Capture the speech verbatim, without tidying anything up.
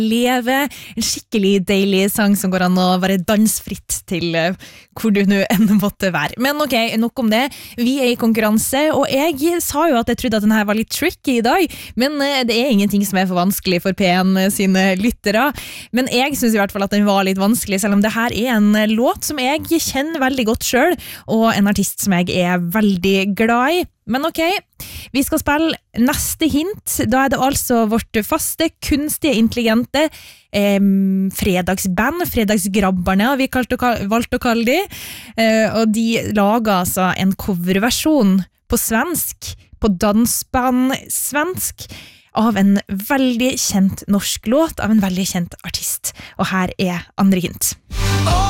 leve en skikkelig deilig sang som går an å være dansfritt til uh, hvor du nå enn måtte være. Men ok, nok om det. Vi er i konkurranse, og jeg sa jo at jeg trodde at denne var litt tricky i dag, men uh, det er ingenting som er for vanskelig for P en sine lyttere. Men jeg synes i hvert fall at den var litt vanskelig, selv om det her er en låt som jeg kjenner veldig godt selv, og en artist som jeg er veldig glad i. Men ok, vi skal spille neste hint. Da er det altså vårt faste, kunstige, intelligente eh, fredagsband, fredagsgrabberne, har vi kalt å, valgt å kalle de. Eh, og de lager altså en coverversjon på svensk, på dansband svensk, av en veldig kjent norsk låt, av en veldig kjent artist. Og her er andre hint.